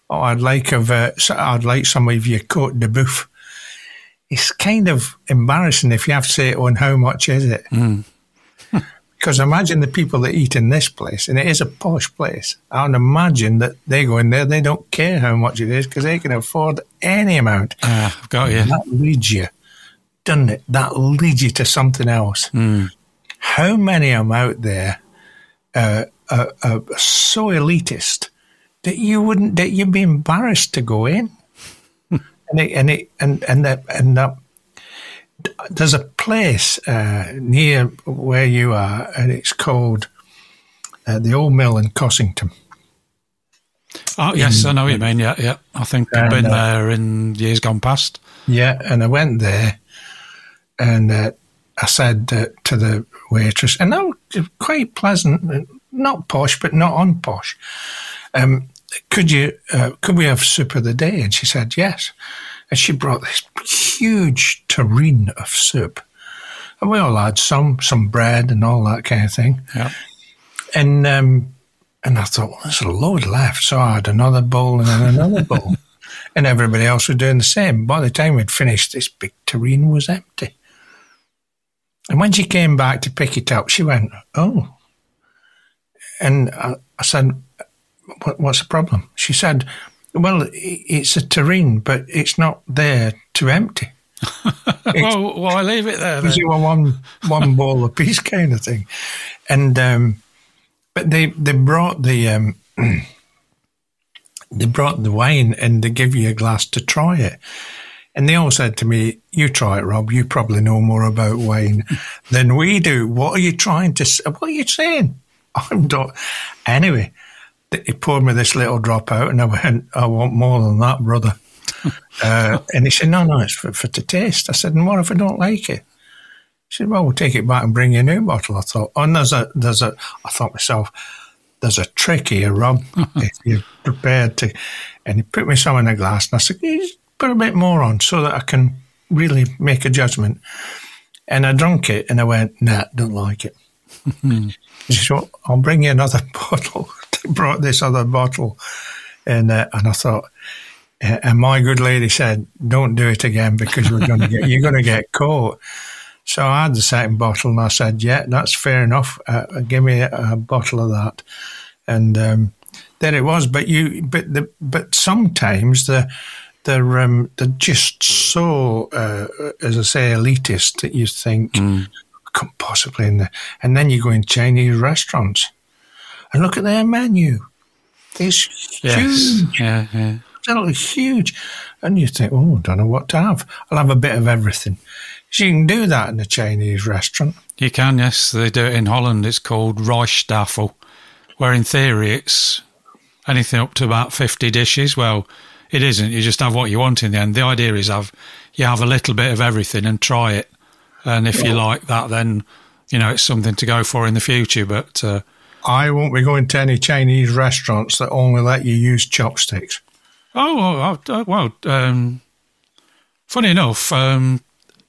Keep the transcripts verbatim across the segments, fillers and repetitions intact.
oh, I'd like of, uh, I'd like some of your Côte de Boeuf. It's kind of embarrassing if you have to say, oh, and how much is it? Mm. Because imagine the people that eat in this place, and it is a posh place. I would imagine that they go in there, they don't care how much it is because they can afford any amount. Ah, I've got you. That leads you, doesn't it? That leads you to something else. Mm. How many of them out there uh, are, are so elitist that you wouldn't, that you'd be embarrassed to go in? and it, and it, and and that, and that, there's a place uh, near where you are, and it's called uh, the Old Mill in Cossington. Oh, yes, in, I know what you mean, yeah, yeah. I think I've been uh, there in years gone past. Yeah, and I went there, and uh, I said uh, to the waitress, and they were quite pleasant, not posh, but not unposh, um, could you, uh, could we have soup of the day? And she said, yes. And she brought this huge tureen of soup. And we all had some, some bread and all that kind of thing. Yeah. And um, and I thought, well, there's a load left. So I had another bowl and then another bowl. And everybody else was doing the same. By the time we'd finished, this big tureen was empty. And when she came back to pick it up, she went, oh. And I, I said, what, what's the problem? She said, well, it's a tureen, but it's not there to empty. well, well, I leave it there. Because you were one one bowl a piece kind of thing, and um, but they they brought the um, they brought the wine and they give you a glass to try it, and they all said to me, "You try it, Rob. You probably know more about wine than we do. What are you trying to? Say? What are you saying?" I'm not. Anyway. He poured me this little drop out, and I went, I want more than that, brother. uh, and he said, no, no, it's for, for to taste. I said, and what if I don't like it? He said, well, we'll take it back and bring you a new bottle. I thought, oh, and there's a, there's a, I thought myself, there's a trick here, Rob, if you're prepared to. And he put me some in a glass, and I said, can you just put a bit more on so that I can really make a judgment? And I drank it, and I went, nah, don't like it. He said, well, I'll bring you another bottle. They brought this other bottle, and uh, and I thought, uh, and my good lady said, don't do it again because we're going to get you're going to get caught. So I had the second bottle, and I said, yeah, that's fair enough. Uh, give me a, a bottle of that, and um, there it was. But you, but the, but sometimes the they're um, they're just so, uh, as I say, elitist that you think. Mm. Come possibly in there, and then you go in Chinese restaurants and look at their menu. It's yes. huge, yeah, yeah, absolutely huge, and you think, oh, I don't know what to have. I'll have a bit of everything. So you can do that in a Chinese restaurant. You can, yes. They do it in Holland. It's called Reichstaffel, where in theory it's anything up to about fifty dishes. Well, it isn't. You just have what you want in the end. The idea is have you have a little bit of everything and try it. And if you like that, then, you know, it's something to go for in the future. But uh, I won't be going to any Chinese restaurants that only let you use chopsticks. Oh, well, well um, funny enough, um,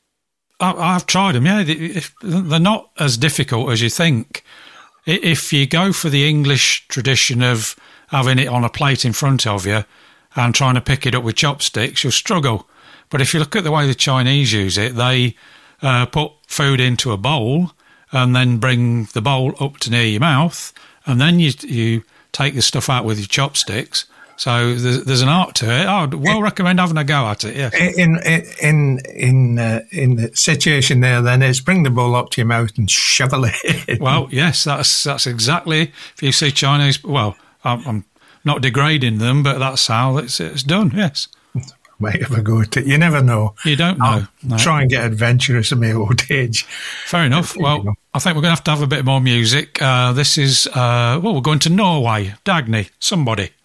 I, I've tried them, yeah. They're not as difficult as you think. If you go for the English tradition of having it on a plate in front of you and trying to pick it up with chopsticks, you'll struggle. But if you look at the way the Chinese use it, they... Uh, put food into a bowl and then bring the bowl up to near your mouth, and then you you take the stuff out with your chopsticks. So there's, there's an art to it. I would well recommend having a go at it. Yes. In in in uh, in the situation there, then it's bring the bowl up to your mouth and shovel it in. Well, yes, that's that's exactly. If you see Chinese, well, I'm, I'm not degrading them, but that's how it's it's done. Yes. Might have a go at it. You never know. You don't know. No. Try and get adventurous in my old age. Fair enough. Well, I think we're going to have to have a bit more music. Uh, this is, uh, well, we're going to Norway. Dagny, Somebody.